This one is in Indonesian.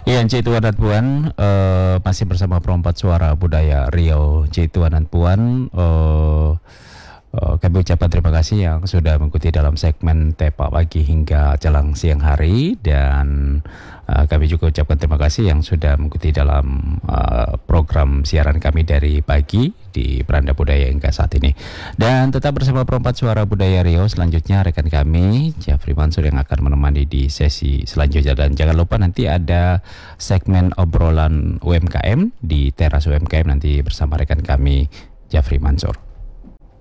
Iya, Cik Tuan dan Puan, masih bersama Perompak Suara Budaya Riau. Cik Tuan dan Puan, kami ucapkan terima kasih yang sudah mengikuti dalam segmen Tepak Pagi hingga jelang siang hari, dan kami juga ucapkan terima kasih yang sudah mengikuti dalam program siaran kami dari pagi di Peranda Budaya hingga saat ini. Dan tetap bersama Perompak Suara Budaya Riau. Selanjutnya rekan kami Jafri Mansur yang akan menemani di sesi selanjutnya, dan jangan lupa nanti ada segmen obrolan UMKM di teras UMKM nanti bersama rekan kami Jafri Mansur.